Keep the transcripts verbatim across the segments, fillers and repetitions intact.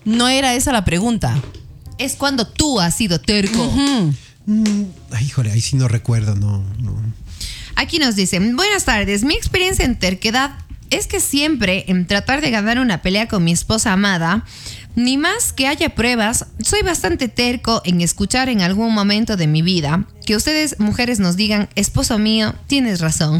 No era esa la pregunta. Es cuando tú has sido terco. Uh-huh. Mm, ay, híjole, ahí sí no recuerdo, no, no. Aquí nos dicen, buenas tardes, mi experiencia en terquedad es que siempre en tratar de ganar una pelea con mi esposa amada, ni más que haya pruebas, soy bastante terco en escuchar en algún momento de mi vida que ustedes, mujeres, nos digan, esposo mío, tienes razón.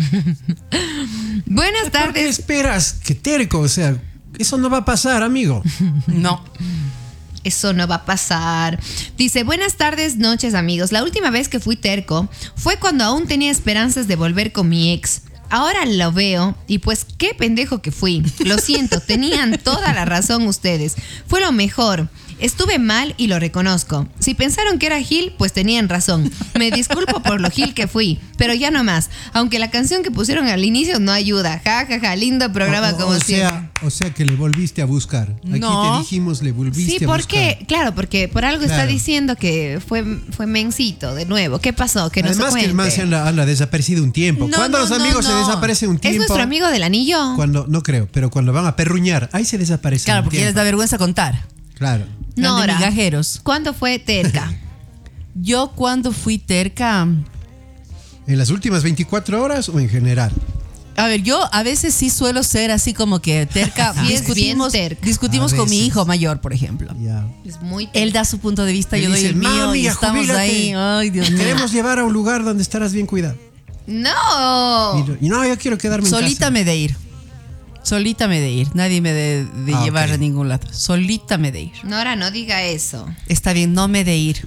Buenas tardes. ¿Por qué esperas que terco? O sea, eso no va a pasar, amigo. No. Eso no va a pasar. Dice, buenas tardes, noches, amigos. La última vez que fui terco fue cuando aún tenía esperanzas de volver con mi ex. Ahora lo veo y pues qué pendejo que fui. Lo siento, tenían toda la razón ustedes. Fue lo mejor. Estuve mal y lo reconozco. Si pensaron que era Gil, pues tenían razón. Me disculpo por lo Gil que fui, pero ya no más. Aunque la canción que pusieron al inicio no ayuda. Ja, ja, ja, lindo programa o, o, como o siempre. Sea, o sea que le volviste a buscar. Aquí No. te dijimos, le volviste Sí, a ¿por buscar. qué? Claro, porque por algo Claro. está diciendo que fue, fue mencito de nuevo. ¿Qué pasó? Que no se Además que el cuente. man se anda, anda desaparecido un tiempo. No, Cuando no, los no, amigos no. se desaparecen un ¿Es tiempo. nuestro amigo del anillo? Cuando, no creo, pero cuando van a perruñar, ahí se desaparecen Claro, un porque ya les tiempo. da vergüenza contar. Claro. No, de Nora, migajeros. ¿cuándo fue terca? Yo cuando fui terca... ¿En las últimas veinticuatro horas o en general? A ver, yo a veces sí suelo ser así como que terca. Sí, es discutimos bien terca. discutimos A con mi veces. hijo mayor, por ejemplo. Ya. Es muy terca. Él da su punto de vista, Él yo doy dice, el mío "Mami, y ya estamos jubílate. ahí. Ay, Dios mío. Queremos llevar a un lugar donde estarás bien cuidado. No. Y, y no, yo quiero quedarme en Solita casa. me de ir. Solita me de ir. Nadie me de, de Ah, llevar ok. a ningún lado. Solita me de ir. Nora, no diga eso. Está bien, no me de ir.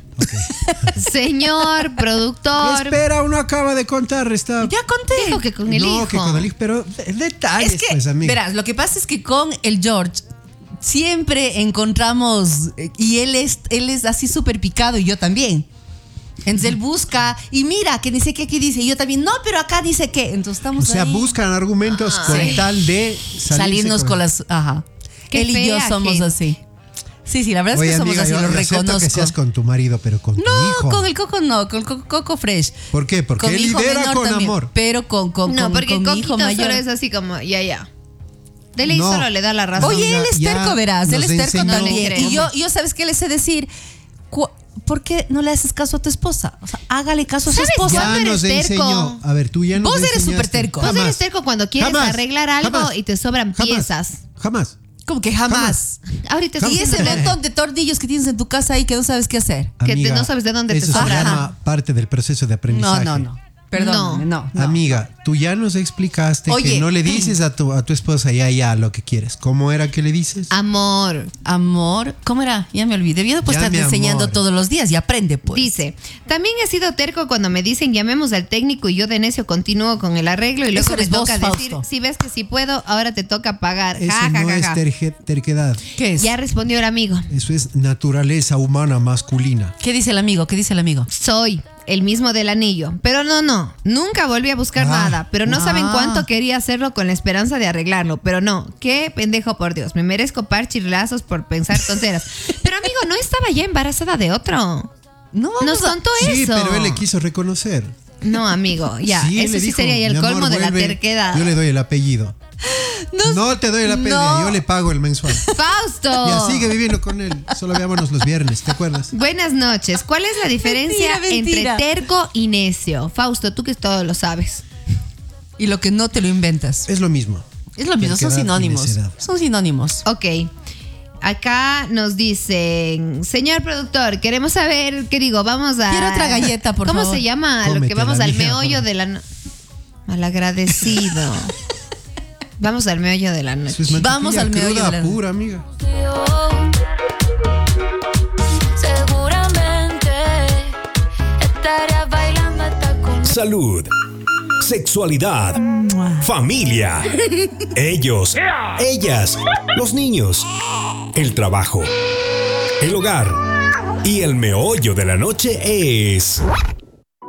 Señor productor. Espera, uno acaba de contar. Está... Ya conté. Dijo que con el no, hijo. que con el hijo, pero de- detalles, Es que, pues, amigo. verás, lo que pasa es que con el George siempre encontramos, eh, y él es, él es así súper picado y yo también. Entonces él busca y mira que dice que aquí dice, y yo también, no, pero acá dice que. Entonces O estamos sea, ahí. buscan argumentos con Sí. tal de salirse salirnos con las. Ajá. Qué Él y yo fea somos gente. así. Sí, sí, la verdad Oye, es que somos amiga, así, yo lo acepto reconozco. que seas con tu marido, pero con tu No, hijo. con el coco no, con el coco, coco fresh. ¿Por qué? Porque Con él mi hijo lidera menor con también, amor. pero con, con, No, con, porque con mi Coquito hijo mayor. solo es así como, ya, ya. De ley No. solo le da la razón. Oye, él es Ya terco, verás, él nos es terco enseñó- también. No le Y yo, yo, ¿sabes qué le sé decir? Cu- ¿Por qué no le haces caso a tu esposa? O sea, hágale caso a su ¿Sabes esposa. cuándo Ya eres nos terco? enseñó. A ver, tú ya nos Vos eres enseñaste. súper terco. Vos Jamás. eres terco cuando quieres Jamás. arreglar algo Jamás. y te sobran Jamás. piezas. Jamás. Como que jamás. Ahorita Y estoy ese diciendo montón de tornillos que tienes en tu casa ahí que no sabes qué hacer. Que te- Amiga, no sabes de dónde te eso sobra. se llama parte del proceso de No, aprendizaje. no, no. Perdóname, no. no. Amiga, tú ya nos explicaste Oye. que no le dices a tu, a tu esposa ya, ya lo que quieres. ¿Cómo era que le dices? Amor. Amor, ¿cómo era? Ya me olvidé. Yo no puedo Ya, estar mi enseñando amor. todos los días y aprende, pues. Dice, también he sido terco cuando me dicen llamemos al técnico y yo de necio continúo con el arreglo y luego Eso me eres vos, toca decir, Fausto. si ves que sí puedo, ahora te toca pagar. Eso Ja, ja, no ja, es ja. terje- terquedad. ¿Qué es? Ya respondió el amigo. Eso es naturaleza humana masculina. ¿Qué dice el amigo? ¿Qué dice el amigo? Soy el mismo del anillo. Pero no, no. Nunca volví a buscar Ah. nada. Pero no saben Ah. cuánto quería hacerlo con la esperanza de arreglarlo. Pero no. Qué pendejo, por Dios. Me merezco parchirlazos por pensar tonteras. Pero amigo, no estaba ya embarazada de otro. No vamos Nos a- contó Sí, eso. pero él le quiso reconocer. No, amigo. Ya. Sí, eso le sí dijo, sería ya el "Mi amor, colmo de la vuelve, terquedad. Yo le doy el apellido. No, te doy el apellido, no. yo le pago el mensual. ¡Fausto! Ya sigue viviendo con él. Solo veámonos los viernes, ¿te acuerdas? Buenas noches. ¿Cuál es la diferencia Mentira, mentira. entre terco y necio? Fausto, tú que todo lo sabes. Y lo que no te lo inventas. Es lo mismo. Es lo mismo, son Terquedad y sinónimos. necedad. Son sinónimos. Ok. Acá nos dicen, señor productor, queremos saber, ¿qué digo? Vamos a... Quiero otra galleta, por ¿Cómo favor. se llama? Lo que Cómetela, vamos al mija, meollo por- de la... no- Malagradecido. Vamos al meollo de la Eso noche. es mantequilla Vamos al meollo cruda de la- pura, amiga. Seguramente estaría bailando hasta con Salud, sexualidad, familia, ellos, ellas, los niños, el trabajo, el hogar y el meollo de la noche es